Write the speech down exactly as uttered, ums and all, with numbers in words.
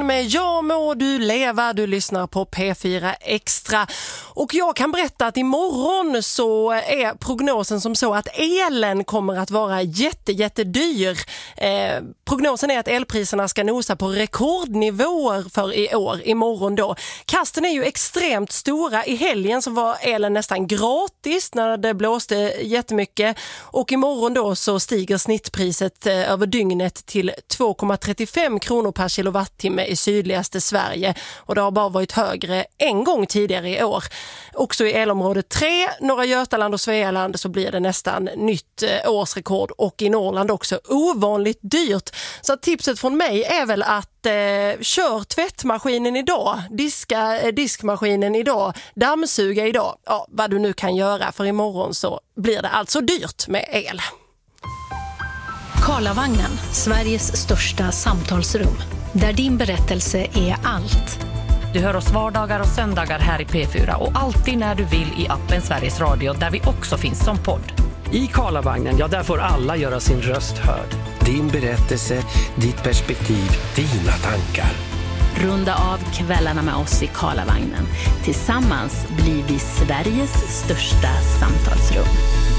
morgon med Jag må du leva. Du lyssnar på P fyra Extra. Och jag kan berätta att imorgon så är prognosen som så att elen kommer att vara jätte, jätte dyr. Eh, prognosen är att elpriserna ska nosa på rekordnivåer för i år, imorgon då. Kasten är ju extremt stora. I helgen så var elen nästan gratis när det blåste jättemycket. Och imorgon då så stiger snittpriset eh, över dygnet till två komma trettiofem kronor per kilowattimme i sydligaste Sverige. Och det har bara varit högre en gång tidigare i år. Också i elområde tre, norra Götaland och Svealand så blir det nästan nytt eh, årsrekord. Och i Norrland också ovanligt dyrt. Så tipset från mig är väl att eh, kör tvättmaskinen idag, diska eh, diskmaskinen idag, dammsuga idag. Ja, vad du nu kan göra, för imorgon så blir det alltså dyrt med el. Karlavagnen, Sveriges största samtalsrum. Där din berättelse är allt. Du hör oss vardagar och söndagar här i P fyra och alltid när du vill i appen Sveriges Radio där vi också finns som podd. I Karlavagnen, ja där får alla göra sin röst hörd. Din berättelse, ditt perspektiv, dina tankar. Runda av kvällarna med oss i Karlavagnen. Tillsammans blir vi Sveriges största samtalsrum.